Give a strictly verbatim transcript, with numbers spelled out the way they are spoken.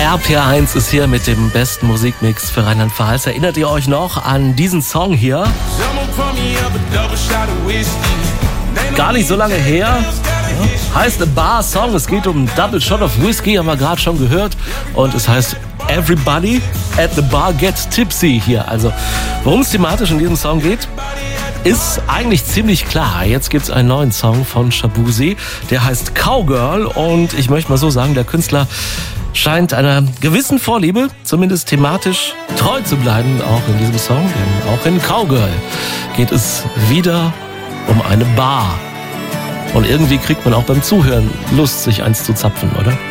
R P R eins ist hier mit dem besten Musikmix für Rheinland-Pfalz. Erinnert ihr euch noch an diesen Song hier? Gar nicht so lange her. Ja. Heißt A Bar Song. Es geht um Double Shot of Whiskey, haben wir gerade schon gehört. Und es heißt Everybody at the Bar Gets Tipsy hier. Also, worum es thematisch in diesem Song geht, ist eigentlich ziemlich klar. Jetzt gibt's einen neuen Song von Shaboozey, der heißt Cowgirl, und ich möchte mal so sagen, der Künstler scheint einer gewissen Vorliebe, zumindest thematisch, treu zu bleiben, auch in diesem Song. Denn auch in Cowgirl geht es wieder um eine Bar. Und irgendwie kriegt man auch beim Zuhören Lust, sich eins zu zapfen, oder?